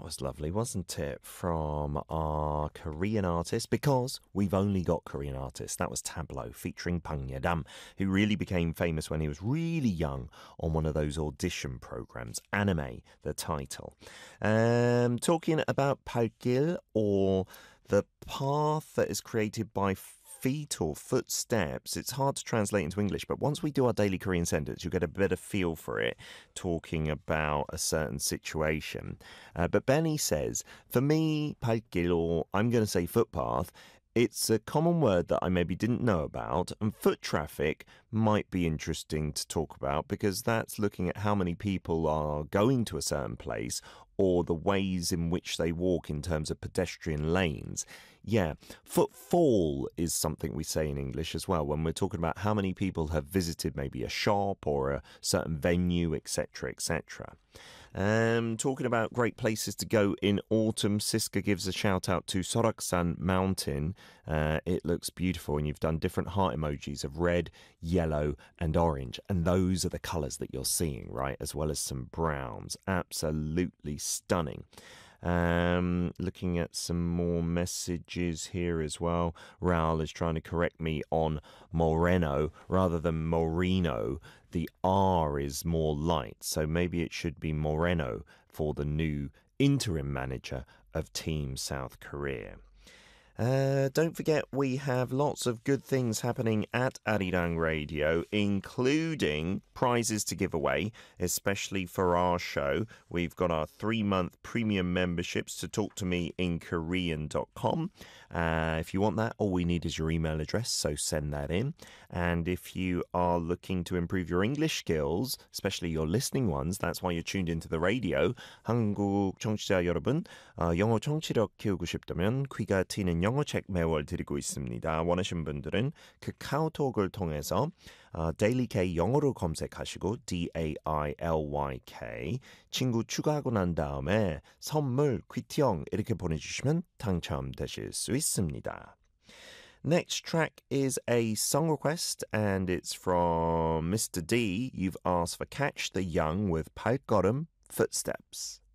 was lovely, wasn't it? From our Korean artist, because we've only got Korean artists. That was Tableau featuring Pang Yedam, who really became famous when he was really young on one of those audition programs. Anime, the title. Talking about 발길, or the path that is created by feet or footsteps. It's hard to translate into English, but once we do our daily Korean sentence, you'll get a better feel for it, talking about a certain situation. But Benny says, for me, 발길, or I'm going to say footpath, it's a common word that I maybe didn't know about, and foot traffic might be interesting to talk about because that's looking at how many people are going to a certain place or the ways in which they walk in terms of pedestrian lanes. Yeah, footfall is something we say in English as well when we're talking about how many people have visited maybe a shop or a certain venue, etc., etc. Talking about great places to go in autumn, Siska gives a shout out to Soraksan Mountain. It looks beautiful, and you've done different heart emojis of red, yellow, and orange. And those are the colours that you're seeing, right? As well as some browns. Absolutely stunning. Looking at some more messages here as well. Raul is trying to correct me on Moreno rather than Moreno. The R is more light, so maybe it should be Moreno for the new interim manager of Team South Korea. Don't forget, we have lots of good things happening at Arirang Radio, including prizes to give away, especially for our show. We've got our 3-month premium memberships to talktomeinkorean.com. If you want that, all we need is your email address, so send that in. And if you are looking to improve your English skills, especially your listening ones, that's why you're tuned into the radio. 한국 청취자 여러분, 영어 청취력 키우고 싶다면 귀가 트이는 영어 책 매월 드리고 있습니다. 원하시는 분들은 그 카카오톡을 통해서 Daily K 영어로 검색하시고 DAILYK 친구 추가하고 난 다음에 선물 퀴티형 이렇게 보내주시면 당첨되실 수 있습니다. Next track is a song request, and it's from Mr. D. You've asked for Catch the Young with 발걸음 Footsteps.